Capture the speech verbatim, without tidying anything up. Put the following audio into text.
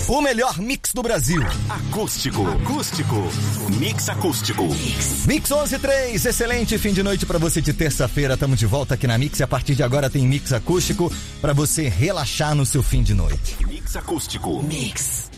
O melhor mix do Brasil. Acústico. Acústico. Mix acústico. Mix, mix onze e três. Excelente fim de noite pra você de terça-feira. Tamo de volta aqui na Mix e a partir de agora tem mix acústico pra você relaxar no seu fim de noite. Mix acústico. Mix.